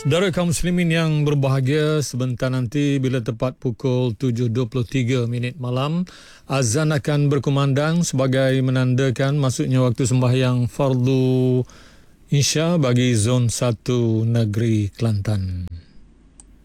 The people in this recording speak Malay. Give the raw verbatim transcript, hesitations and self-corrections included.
Saudara kaum muslimin yang berbahagia, sebentar nanti bila tepat pukul tujuh dua puluh tiga minit malam, azan akan berkumandang sebagai menandakan masuknya waktu sembahyang fardu Isya bagi zon satu negeri Kelantan.